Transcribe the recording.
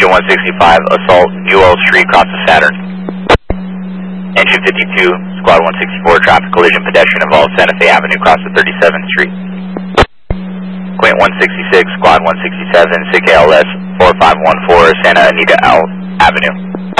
165, assault UL Street, cross the Saturn. Engine 52, Squad 164, traffic collision, pedestrian involved, Santa Fe Avenue, cross the 37th Street. Quint 166, Squad 167, SIG ALS 4514, Santa Anita Avenue.